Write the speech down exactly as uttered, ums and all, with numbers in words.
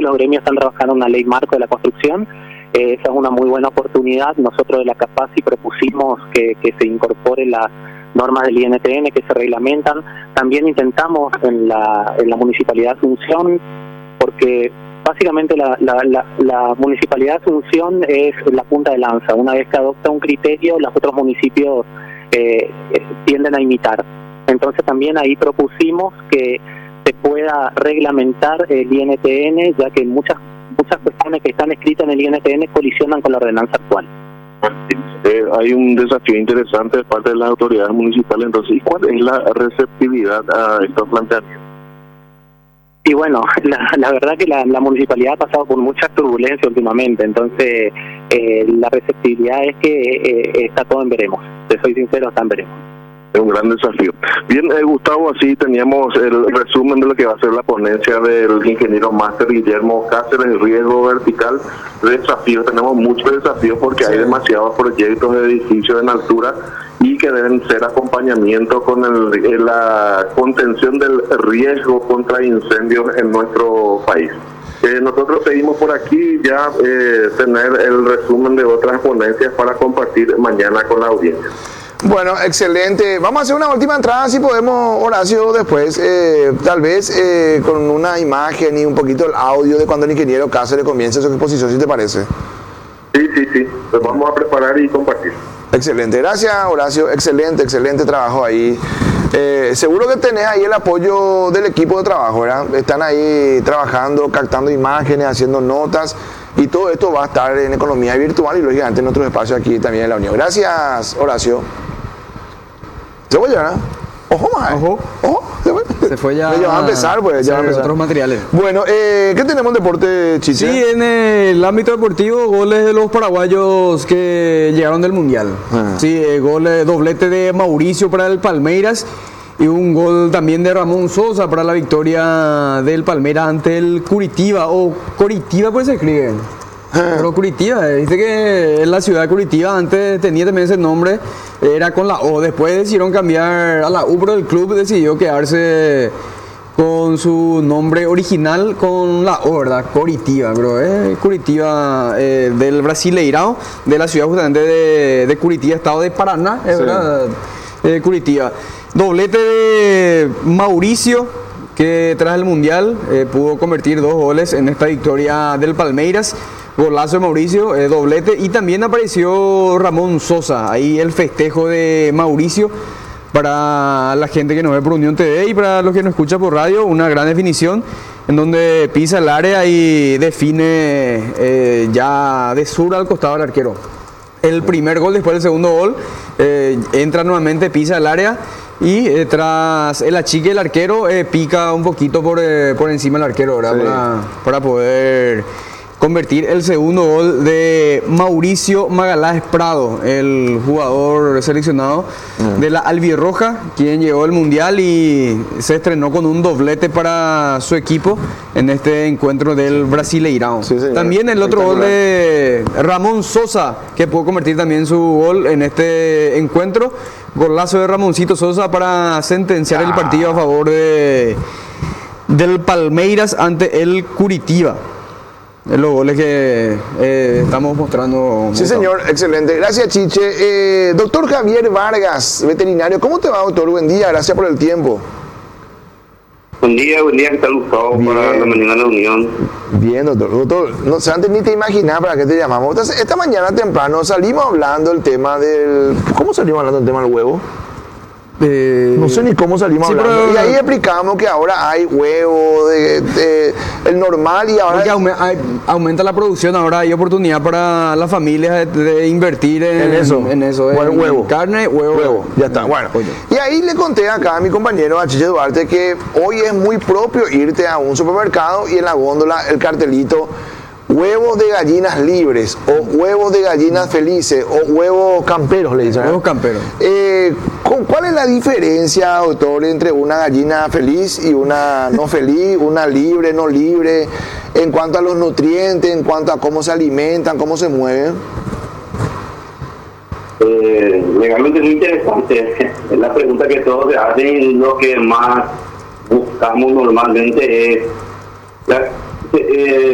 los gremios están trabajando en una ley marco de la construcción. Eh, esa es una muy buena oportunidad. Nosotros de la CAPACI propusimos que, que se incorpore las normas del I N T N que se reglamentan. También intentamos en la, en la Municipalidad de Asunción, porque básicamente la, la, la, la Municipalidad de Asunción es la punta de lanza. Una vez que adopta un criterio, los otros municipios eh, tienden a imitar. Entonces también ahí propusimos que se pueda reglamentar el I N T N, ya que muchas muchas cuestiones que están escritas en el I N T N colisionan con la ordenanza actual. Eh, hay un desafío interesante de parte de las autoridades municipales, entonces, ¿y cuál es la receptividad a estos planteamientos? Y bueno, la, la verdad que la, la municipalidad ha pasado por mucha turbulencia últimamente, entonces eh, la receptividad es que eh, está todo en veremos. Te soy sincero, está en veremos. Es un gran desafío. Bien, eh, Gustavo, así teníamos el resumen de lo que va a ser la ponencia del ingeniero máster Guillermo Cáceres, riesgo vertical, desafíos. Tenemos muchos desafíos porque sí. hay demasiados proyectos de edificios en altura y que deben ser acompañamiento con el, la contención del riesgo contra incendios en nuestro país. Eh, nosotros seguimos por aquí ya eh, tener el resumen de otras ponencias para compartir mañana con la audiencia. Bueno, excelente. Vamos a hacer una última entrada, si podemos, Horacio, después, eh, tal vez eh, con una imagen y un poquito el audio de cuando el ingeniero Cáceres comience su exposición, si te parece. Sí, sí, sí. Pues vamos a preparar y compartir. Excelente. Gracias, Horacio. Excelente, excelente trabajo ahí. Eh, seguro que tenés ahí el apoyo del equipo de trabajo, ¿verdad? Están ahí trabajando, captando imágenes, haciendo notas. Y todo esto va a estar en economía virtual y lógicamente en otros espacios aquí también en la Unión. Gracias, Horacio. Se fue ya, ¿no? Ojo más. Ojo. Ojo. Se fue, se fue ya. Ya va a empezar, pues. Ya va a empezar. Otros materiales. Bueno, eh, ¿qué tenemos en deporte, Chiche? Sí, en el ámbito deportivo, goles de los paraguayos que llegaron del Mundial. Ah. Sí, eh, goles, doblete de Mauricio para el Palmeiras. Y un gol también de Ramón Sosa para la victoria del Palmeiras ante el Curitiba, o Coritiba pues se escribe. Pero Curitiba, viste que en la ciudad de Curitiba antes tenía también ese nombre, era con la O, después decidieron cambiar a la U, pero el club decidió quedarse con su nombre original con la O, ¿verdad? Coritiba, bro, eh, Curitiba eh, del Brasileirão, de la ciudad justamente de, de Curitiba, estado de Paraná, es sí. verdad, eh, Curitiba. Doblete de Mauricio, que tras el Mundial eh, pudo convertir dos goles en esta victoria del Palmeiras. Golazo de Mauricio, eh, doblete. Y también apareció Ramón Sosa. Ahí el festejo de Mauricio para la gente que nos ve por Unión T V y para los que nos escuchan por radio. Una gran definición en donde pisa el área y define eh, ya de sur al costado del arquero. El primer gol, después del segundo gol, eh, entra nuevamente, pisa el área. Y eh, tras el achique el arquero eh, pica un poquito por, eh, por encima del arquero, ¿verdad? Sí. Para, para poder convertir el segundo gol de Mauricio Magaláes Prado, el jugador seleccionado uh-huh. de la Albirroja, quien llegó al Mundial y se estrenó con un doblete para su equipo en este encuentro del Brasileirão. Sí, también el otro gol de Ramón Sosa, que pudo convertir también su gol en este encuentro. Golazo de Ramoncito Sosa para sentenciar ah. el partido a favor de del Palmeiras ante el Curitiba. Es los goles que eh, estamos mostrando. Sí, señor, excelente. Gracias, Chiche. Eh, doctor Javier Vargas, veterinario. ¿Cómo te va, doctor? Buen día, gracias por el tiempo. Buen día, buen día, ¿qué tal, Gustavo? Bien. Para la mañana de la Unión. Bien, doctor. Doctor, no, antes ni te imaginas para qué te llamamos. Entonces, esta mañana temprano salimos hablando del tema del... ¿Cómo salimos hablando del tema del huevo? Eh, no sé ni cómo salimos sí, hablando. Pero, y ahí explicamos que ahora hay huevo, de, de, el normal y ahora... Porque aume, hay, aumenta la producción, ahora hay oportunidad para las familias de, de invertir en, en eso. En, en eso bueno, en huevo. Carne, huevo. huevo. Ya está, bueno. Oye. Y ahí le conté acá a mi compañero, a Chiche Duarte, que hoy es muy propio irte a un supermercado y en la góndola el cartelito huevos de gallinas libres, o huevos de gallinas felices, o huevos camperos, le dicen. Huevos camperos. Eh, ¿Cuál es la diferencia, doctor, entre una gallina feliz y una no feliz, una libre, no libre, en cuanto a los nutrientes, en cuanto a cómo se alimentan, cómo se mueven? Eh, legalmente es muy interesante. Es la pregunta que todos se hacen y lo que más buscamos normalmente es... La, eh,